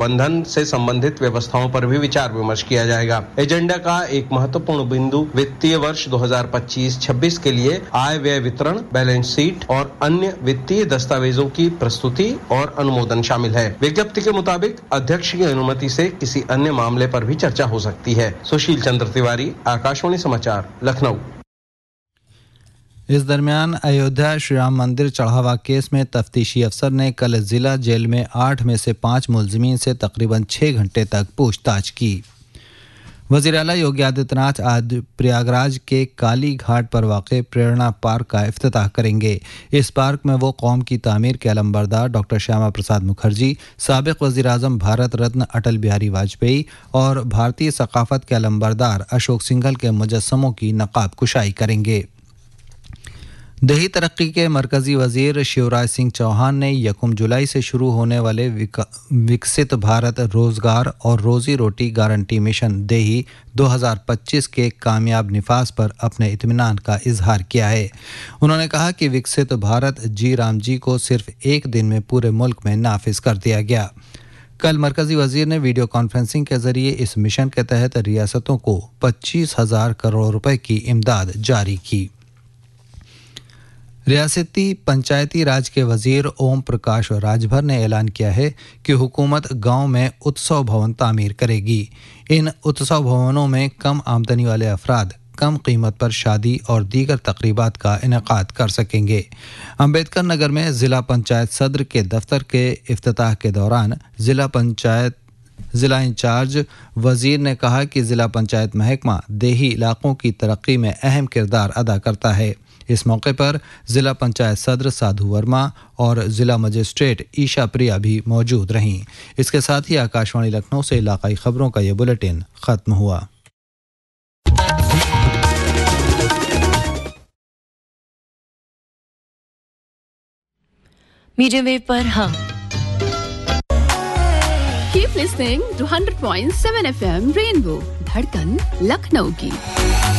प्रबंधन से संबंधित व्यवस्थाओं पर भी विचार विमर्श किया जाएगा। एजेंडा का एक महत्वपूर्ण बिंदु वित्तीय वर्ष 2025-26 के लिए आय व्यय वितरण, बैलेंस शीट और अन्य वित्तीय दस्तावेजों की प्रस्तुति और अनुमोदन शामिल है। विज्ञप्ति के मुताबिक अध्यक्ष की अनुमति से किसी अन्य मामले पर भी चर्चा हो सकती है। सुशील चंद्र तिवारी, आकाशवाणी समाचार, लखनऊ। इस दरमियान अयोध्या श्री राम मंदिर चढ़ावा केस में तफ्तीशी अफसर ने कल जिला जेल में 8 में से 5 मुलजिमीन से तकरीबन 6 घंटे तक पूछताछ की। वज़ीर आला योगी आदित्यनाथ आज प्रयागराज के काली घाट पर वाक़े प्रेरणा पार्क का इफ्तिताह करेंगे। इस पार्क में वो कौम की तामीर के अलमबरदार डॉक्टर श्यामा प्रसाद मुखर्जी, साबिक़ वज़ीर आज़म भारत रत्न अटल बिहारी वाजपेयी और भारतीय सक़ाफ़त के अलमबरदार अशोक सिंघल के मुजस्समों की नक़ाब कुशाई करेंगे। देही तरक्की के मरकज़ी वज़ीर शिवराज सिंह चौहान ने 1 जुलाई से शुरू होने वाले विकसित भारत रोज़गार और रोज़ी रोटी गारंटी मिशन देही 2025 के कामयाब निफाज पर अपने इत्मीनान का इजहार किया है। उन्होंने कहा कि विकसित भारत जी राम जी को सिर्फ एक दिन में पूरे मुल्क में नाफिज कर दिया गया। कल मरकज़ी वज़ीर ने वीडियो कॉन्फ्रेंसिंग के ज़रिए इस मिशन के तहत रियासतों को 25,000 करोड़ रुपए की इमदाद जारी की। रियासती पंचायती राज के वज़ीर ओम प्रकाश राजभर ने ऐलान किया है कि हुकूमत गांव में उत्सव भवन तामीर करेगी। इन उत्सव भवनों में कम आमदनी वाले अफराद कम कीमत पर शादी और दीगर तकरीबात का इनेकाद कर सकेंगे। अम्बेडकर नगर में ज़िला पंचायत सदर के दफ्तर के इफ्तिताह के दौरान ज़िला इंचार्ज वज़ीर ने कहा कि ज़िला पंचायत महकमा देही इलाकों की तरक्की में अहम किरदार अदा करता है। इस मौके पर ज़िला पंचायत सदर साधु वर्मा और ज़िला मजिस्ट्रेट ईशा प्रिया भी मौजूद रहीं। इसके साथ ही आकाशवाणी लखनऊ से इलाकाई खबरों का ये बुलेटिन ख़त्म हुआ। मीडियम वेव पर हम Keep listening to 100.7 FM Rainbow, धड़कन लखनऊ की।